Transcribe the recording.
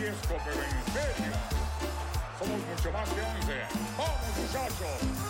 manifiesco, pero en serio. Somos mucho más que 11. ¡Vamos, muchachos!